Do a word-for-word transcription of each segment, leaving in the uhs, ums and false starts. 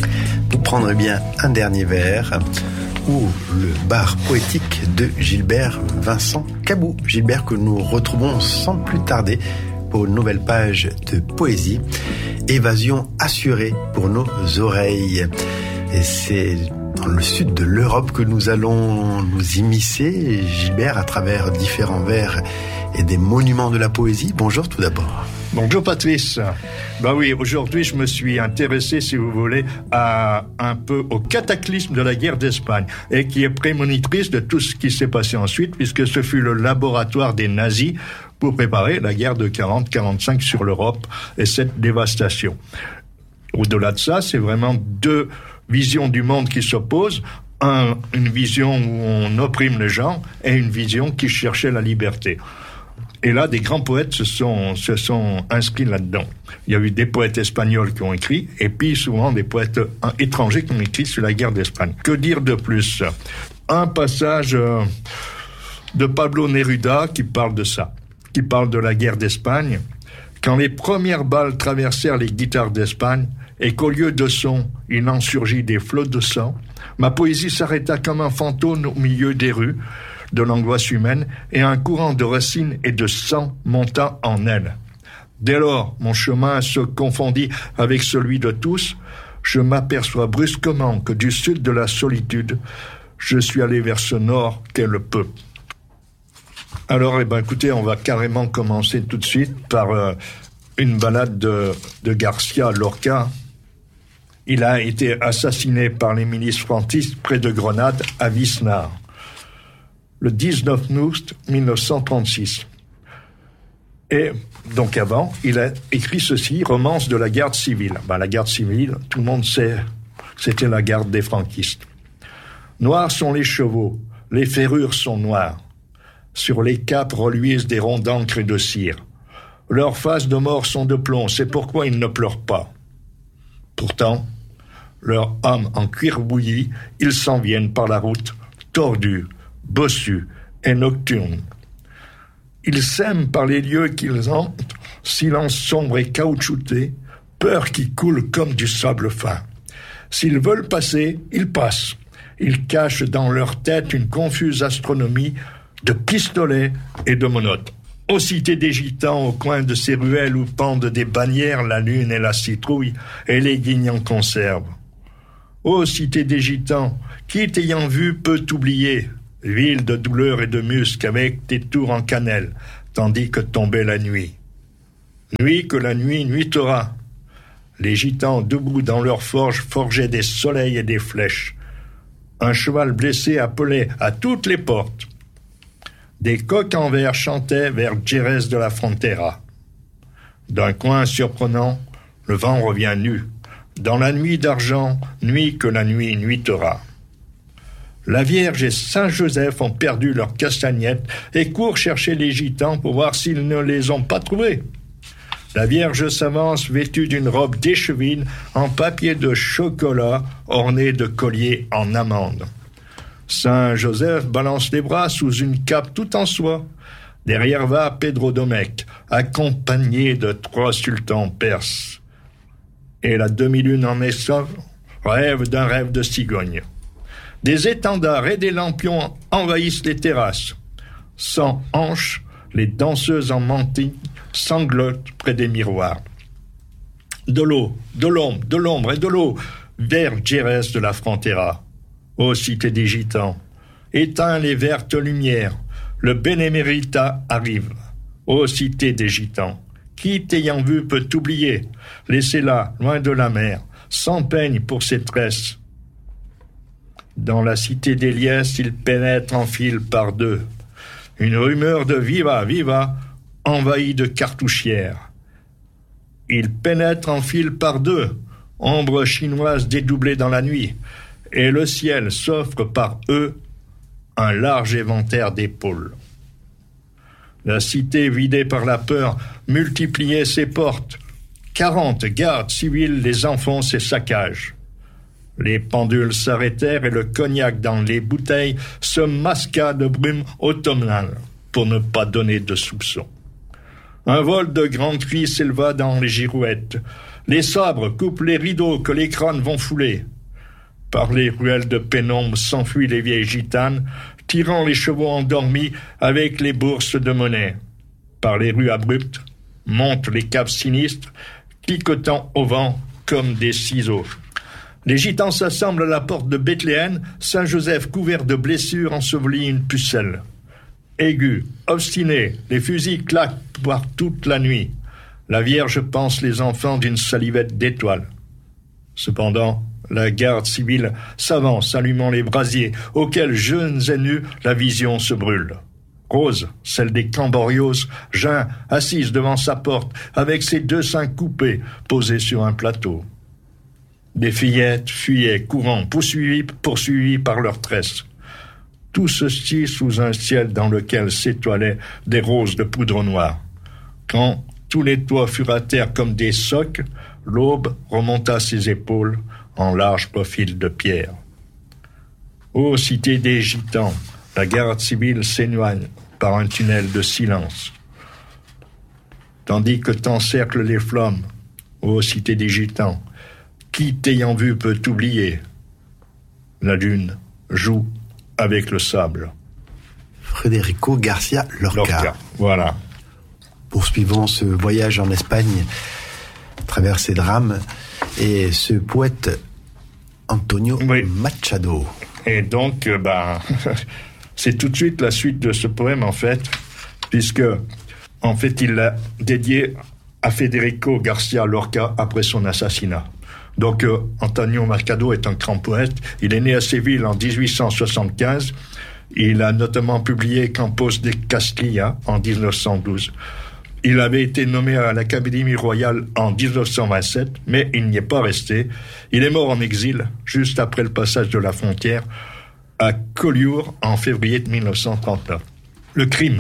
Vous prendrez bien un dernier verre ou le bar poétique de Gilbert Vincent Cabou. Gilbert que nous retrouvons sans plus tarder pour une nouvelle page de poésie. Évasion assurée pour nos oreilles. Et c'est dans le sud de l'Europe que nous allons nous immiscer, Gilbert, à travers différents vers et des monuments de la poésie. Bonjour tout d'abord. Bonjour Patrice. Ben oui, aujourd'hui je me suis intéressé, si vous voulez, à un peu au cataclysme de la guerre d'Espagne et qui est prémonitrice de tout ce qui s'est passé ensuite, puisque ce fut le laboratoire des nazis pour préparer la guerre de quarante quarante-cinq sur l'Europe et cette dévastation. Au-delà de ça, c'est vraiment deux visions du monde qui s'opposent. Un, une vision où on opprime les gens et une vision qui cherchait la liberté. Et là, des grands poètes se sont, se sont inscrits là-dedans. Il y a eu des poètes espagnols qui ont écrit, et puis souvent des poètes étrangers qui ont écrit sur la guerre d'Espagne. Que dire de plus ? Un passage de Pablo Neruda qui parle de ça, qui parle de la guerre d'Espagne. Quand les premières balles traversèrent les guitares d'Espagne, et qu'au lieu de son, il en surgit des flots de sang, ma poésie s'arrêta comme un fantôme au milieu des rues, de l'angoisse humaine, et un courant de racines et de sang monta en elle. Dès lors, mon chemin se confondit avec celui de tous. Je m'aperçois brusquement que du sud de la solitude, je suis allé vers ce nord qu'est le peu. Alors, eh ben, écoutez, on va carrément commencer tout de suite par euh, une ballade de, de Garcia Lorca. Il a été assassiné par les milices franquistes près de Grenade, à Visnar, le dix-neuf août mille neuf cent trente-six. Et donc avant, il a écrit ceci, Romance de la garde civile. Ben, la garde civile, tout le monde sait, c'était la garde des franquistes. Noirs sont les chevaux, les ferrures sont noires. Sur les capes reluisent des ronds d'encre et de cire. Leurs faces de mort sont de plomb, c'est pourquoi ils ne pleurent pas. Pourtant, leurs âmes en cuir bouilli, ils s'en viennent par la route, tordus, bossus et nocturnes. Ils s'aiment par les lieux qu'ils hantent, silence sombre et caoutchouté, peur qui coule comme du sable fin. S'ils veulent passer, ils passent. Ils cachent dans leur tête une confuse astronomie de pistolets et de monotes. Aux cités des gitans, au coin de ces ruelles où pendent des bannières, la lune et la citrouille, et les guignes en conserve. Ô cité des gitans, qui t'ayant vu peut t'oublier, ville de douleur et de musc avec tes tours en cannelle, tandis que tombait la nuit. Nuit que la nuit nuitera. Les gitans debout dans leurs forges forgeaient des soleils et des flèches. Un cheval blessé appelait à toutes les portes. Des coqs en verre chantaient vers Jerez de la Frontera. D'un coin surprenant, le vent revient nu. Dans la nuit d'argent, nuit que la nuit nuitera. La Vierge et Saint-Joseph ont perdu leurs castagnettes et courent chercher les gitans pour voir s'ils ne les ont pas trouvés. La Vierge s'avance vêtue d'une robe d'échevine en papier de chocolat ornée de colliers en amande. Saint-Joseph balance les bras sous une cape tout en soie. Derrière va Pedro Domecq, accompagné de trois sultans perses. Et la demi-lune en essor rêve d'un rêve de cigogne. Des étendards et des lampions envahissent les terrasses. Sans hanches, les danseuses en mantille sanglotent près des miroirs. De l'eau, de l'ombre, de l'ombre et de l'eau vers Jerez de la Frontera. Ô cité des gitans, éteins les vertes lumières, le Benemérita arrive. Ô cité des gitans, qui t'ayant vu peut t'oublier, laissez-la loin de la mer, sans peigne pour ses tresses. Dans la cité des liesses, il pénètre en file par deux. Une rumeur de viva, viva, envahit de cartouchières. Il pénètre en file par deux, ombre chinoise dédoublée dans la nuit, et le ciel s'offre par eux un large éventaire d'épaules. La cité, vidée par la peur, multipliait ses portes. Quarante gardes civils les enfoncent et saccagent. Les pendules s'arrêtèrent et le cognac dans les bouteilles se masqua de brume automnale pour ne pas donner de soupçons. Un vol de grands cris s'éleva dans les girouettes. Les sabres coupent les rideaux que les crânes vont fouler. Par les ruelles de pénombre s'enfuient les vieilles gitanes, tirant les chevaux endormis avec les bourses de monnaie. Par les rues abruptes montent les caves sinistres, cliquetant au vent comme des ciseaux. Les gitans s'assemblent à la porte de Bethléem, Saint-Joseph couvert de blessures ensevelit une pucelle. Aigus, obstinés, les fusils claquent par toute la nuit. La Vierge pense les enfants d'une salivette d'étoiles. Cependant, la garde civile s'avance, allumant les brasiers, auxquels, jeunes et nus, la vision se brûle. Rose, celle des Camborios, geint, assise devant sa porte, avec ses deux seins coupés, posés sur un plateau. Des fillettes fuyaient, courant, poursuivies, poursuivies par leurs tresses. Tout ceci sous un ciel dans lequel s'étoilaient des roses de poudre noire. Quand tous les toits furent à terre comme des socs, l'aube remonta ses épaules en large profil de pierre. Ô cité des gitans, la garde civile s'éloigne par un tunnel de silence. Tandis que t'encerclent les flammes, ô cité des gitans, qui t'ayant vu peut t'oublier? La lune joue avec le sable. Federico Garcia Lorca. Lorca, voilà. Poursuivons ce voyage en Espagne à travers ses drames et ce poète Antonio oui. Machado. Et donc, euh, ben, c'est tout de suite la suite de ce poème, en fait, puisque, en fait, il l'a dédié à Federico Garcia Lorca après son assassinat. Donc, euh, Antonio Machado est un grand poète. Il est né à Séville en dix-huit cent soixante-quinze. Il a notamment publié Campos de Castilla en dix-neuf cent douze. Il avait été nommé à l'Académie royale en dix-neuf cent vingt-sept, mais il n'y est pas resté. Il est mort en exil, juste après le passage de la frontière, à Collioure en février dix-neuf cent trente-neuf. Le crime.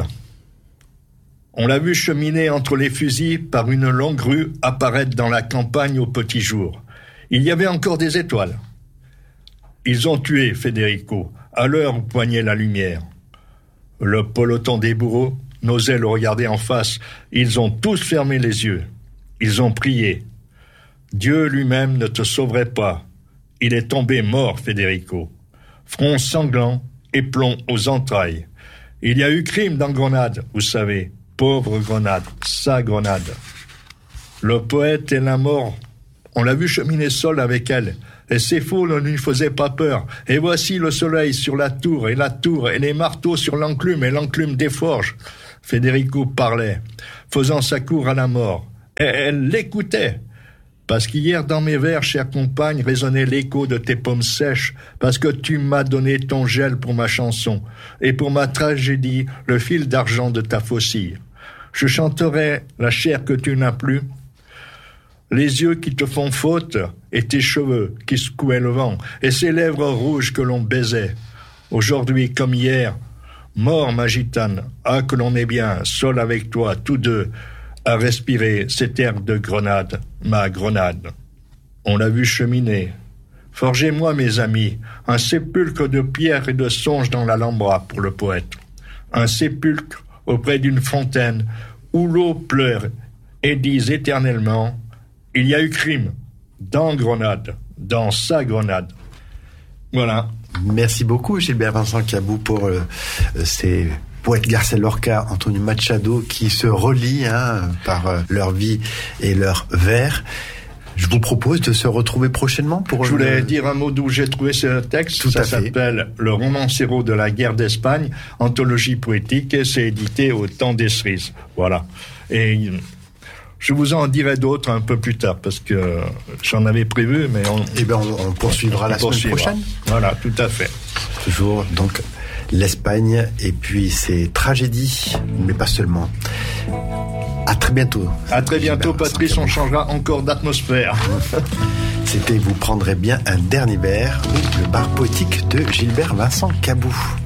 On l'a vu cheminer entre les fusils par une longue rue apparaître dans la campagne au petit jour. Il y avait encore des étoiles. Ils ont tué Federico, à l'heure où poignait la lumière. Le peloton des bourreaux n'osait le regarder en face. Ils ont tous fermé les yeux. Ils ont prié. Dieu lui-même ne te sauverait pas. Il est tombé mort, Federico. Front sanglant et plomb aux entrailles. Il y a eu crime dans Grenade, vous savez. Pauvre Grenade, sa Grenade. Le poète et la mort, on l'a vu cheminer seul avec elle. Et ses fous ne lui faisaient pas peur. Et voici le soleil sur la tour, et la tour, et les marteaux sur l'enclume, et l'enclume des forges. Federico parlait, faisant sa cour à la mort. Et elle l'écoutait. Parce qu'hier, dans mes vers, chère compagne, résonnait l'écho de tes paumes sèches, parce que tu m'as donné ton gel pour ma chanson, et pour ma tragédie, le fil d'argent de ta faucille. Je chanterai la chair que tu n'as plus, les yeux qui te font faute, et tes cheveux qui secouaient le vent, et ces lèvres rouges que l'on baisait. Aujourd'hui comme hier, mort ma gitane, ah que l'on est bien, seul avec toi, tous deux, à respirer cet air de grenade, ma grenade. On l'a vu cheminer. Forgez-moi, mes amis, un sépulcre de pierre et de songes dans l'Alhambra pour le poète. Un sépulcre auprès d'une fontaine où l'eau pleure et dise éternellement « Il y a eu crime dans Grenade, dans sa Grenade. » Voilà. Merci beaucoup, Gilbert Vincent Cabou, pour euh, ces poètes Garcia Lorca, Antonio Machado, qui se relient hein, par euh, leur vie et leurs vers. Je vous propose de se retrouver prochainement pour... Je voulais le... dire un mot d'où j'ai trouvé ce texte. Tout Ça à fait. s'appelle « Le romancero de la guerre d'Espagne », anthologie poétique, et c'est édité au Temps des Cerises. Voilà. Et je vous en dirai d'autres un peu plus tard, parce que j'en avais prévu, mais on... Eh bien, on, on poursuivra on la poursuivra. semaine prochaine. Voilà, tout à fait. Toujours, donc, l'Espagne, et puis ses tragédies, mais pas seulement. À très bientôt. À très bientôt, Patrice, on changera encore d'atmosphère. C'était Vous prendrez bien un dernier verre, le bar poétique de Gilbert Vincent Cabou.